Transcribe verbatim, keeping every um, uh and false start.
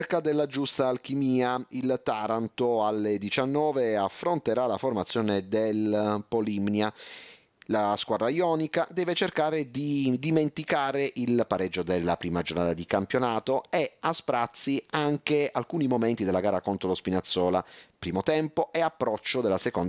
Cerca della giusta alchimia, il Taranto alle diciannove affronterà la formazione del Polimnia. La squadra ionica deve cercare di dimenticare il pareggio della prima giornata di campionato e a sprazzi anche alcuni momenti della gara contro lo Spinazzola, primo tempo e approccio della seconda